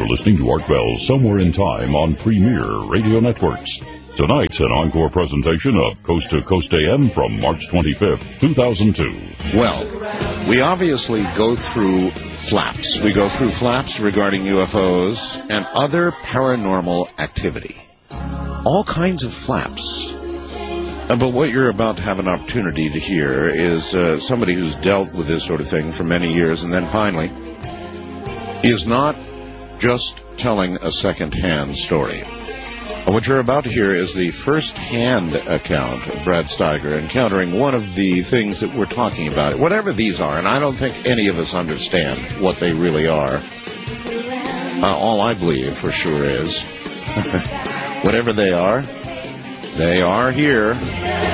listening to Art Bell Somewhere in Time on Premier Radio Networks. Tonight's an encore presentation of Coast to Coast AM from March 25th, 2002. Well, we obviously go through flaps. We go through flaps regarding UFOs and other paranormal activity. All kinds of flaps. But what you're about to have an opportunity to hear is somebody who's dealt with this sort of thing for many years, and then finally is not just telling a second-hand story. What you're about to hear is the first-hand account of Brad Steiger encountering one of the things that we're talking about, whatever these are, and I don't think any of us understand what they really are. All I believe for sure is, whatever they are here.